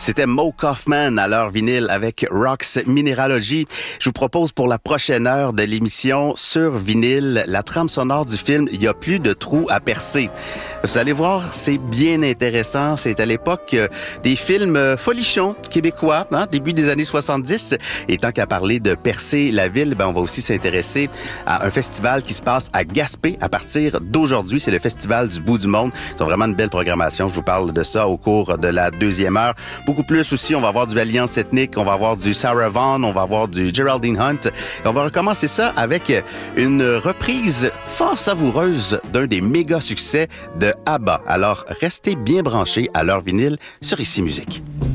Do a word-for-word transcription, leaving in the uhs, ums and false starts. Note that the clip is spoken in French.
C'était Mo Kaufman à l'heure vinyle avec Rocks Mineralogy. Je vous propose pour la prochaine heure de l'émission sur vinyle la trame sonore du film Il y a plus de trous à percer. Vous allez voir, c'est bien intéressant. C'est à l'époque euh, des films euh, folichons québécois, hein, début des années soixante-dix. Et tant qu'à parler de percer la ville, ben, on va aussi s'intéresser à un festival qui se passe à Gaspé à partir d'aujourd'hui. C'est le Festival du bout du monde. C'est vraiment une belle programmation. Je vous parle de ça au cours de la deuxième heure. Beaucoup plus aussi, on va avoir du Alliance ethnique, on va avoir du Sarah Vaughan, on va avoir du Geraldine Hunt. Et on va recommencer ça avec une reprise fort savoureuse d'un des méga succès de ABBA. Alors, restez bien branchés à leur vinyle sur Ici Musique.